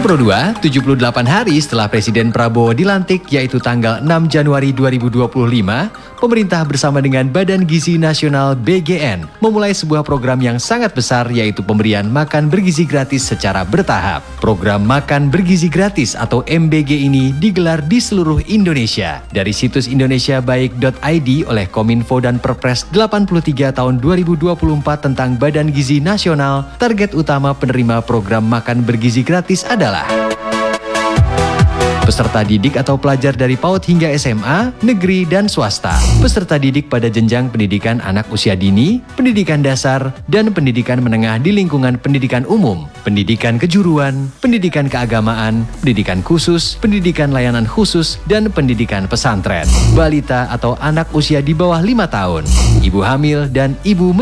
Nomor 2, 78 hari setelah Presiden Prabowo dilantik yaitu tanggal 6 Januari 2025, pemerintah bersama dengan Badan Gizi Nasional BGN memulai sebuah program yang sangat besar yaitu pemberian makan bergizi gratis secara bertahap. Program Makan Bergizi Gratis atau MBG ini digelar di seluruh Indonesia. Dari situs indonesiabaik.id oleh Kominfo dan Perpres 83 tahun 2024 tentang Badan Gizi Nasional, target utama penerima program Makan Bergizi Gratis adalah peserta didik atau pelajar dari PAUD hingga SMA, negeri, dan swasta. Peserta didik pada jenjang pendidikan anak usia dini, pendidikan dasar, dan pendidikan menengah di lingkungan pendidikan umum, pendidikan kejuruan, pendidikan keagamaan, pendidikan khusus, pendidikan layanan khusus, dan pendidikan pesantren. Balita atau anak usia di bawah 5 tahun, ibu hamil, dan ibu